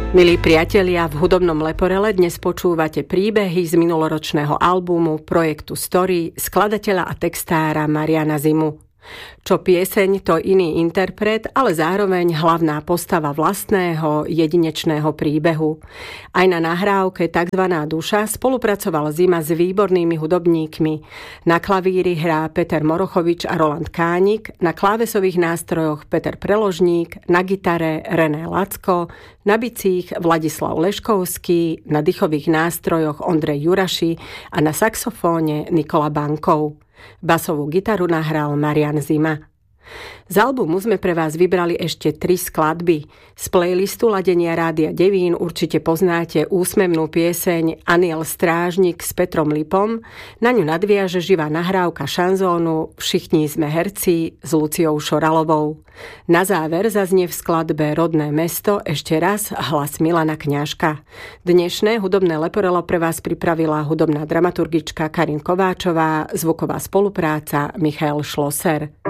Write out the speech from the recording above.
Milí priatelia, v hudobnom Leporele dnes počúvate príbehy z minuloročného albumu projektu Story skladateľa a textára Mariana Zimu. Čo pieseň, to iný interpret, ale zároveň hlavná postava vlastného, jedinečného príbehu. Aj na nahrávke tzv. Duša spolupracoval Zima s výbornými hudobníkmi. Na klavíri hrá Peter Morochovič a Roland Kánik, na klávesových nástrojoch Peter Preložník, na gitare René Lacko, na bicích Vladislav Leškovský, na dychových nástrojoch Ondrej Juraši a na saxofóne Nikola Bankov. Basovú gitaru nahral Marian Zima. Z albumu sme pre vás vybrali ešte 3 skladby. Z playlistu Ladenia Rádia Devín určite poznáte úsmevnú pieseň Aniel Strážnik s Petrom Lipom. Na ňu nadviaže živá nahrávka šanzónu Všichni sme herci s Luciou Šoralovou. Na záver zaznie v skladbe Rodné mesto ešte raz hlas Milana Kňažka. Dnešné hudobné Leporelo pre vás pripravila hudobná dramaturgička Karin Kováčová, zvuková spolupráca Michael Schlosser.